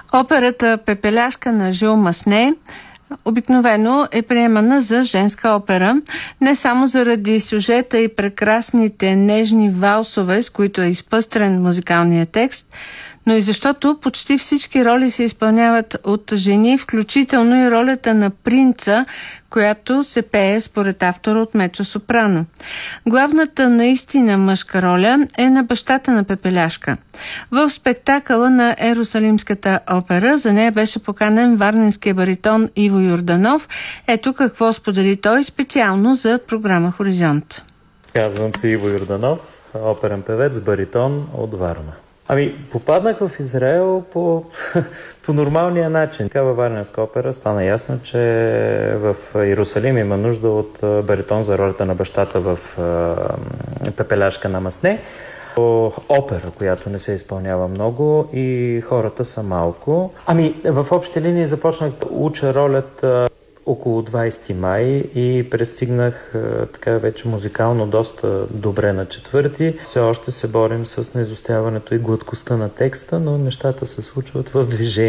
Операта "Пепеляшка" на Жил Масне обикновено е приемана за женска опера, не само заради сюжета и прекрасните нежни валсове, с които е изпъстрен музикалният текст, но и защото почти всички роли се изпълняват от жени, включително и ролята на принца, която се пее според автора от мецо-сопрано. Главната наистина мъжка роля е на бащата на Пепеляшка. В спектакъла на Ерусалимската опера за нея беше поканен варненския баритон Иво Йорданов. Ето какво сподели той специално за програма Хоризонт. Казвам се Иво Йорданов, оперен певец, баритон от Варна. Попаднах в Израел по нормалния начин. Във Варненска опера стана ясно, че в Иерусалим има нужда от баритон за ролята на бащата в Пепеляшка на Масне. Опера, която не се изпълнява много и хората са малко. В общи линии започнах да уча ролята около 20 май и пристигнах така вече музикално доста добре на 4. Все още се борим с неизостяването и гладкостта на текста, но нещата се случват в движение.